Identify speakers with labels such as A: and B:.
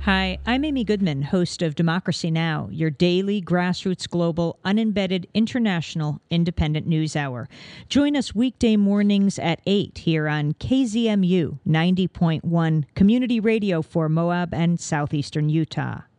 A: Hi, I'm Amy Goodman, host of Democracy Now!, your daily grassroots global, unembedded, international, independent news hour. Join us weekday mornings at 8 here on KZMU 90.1 Community Radio for Moab and southeastern Utah.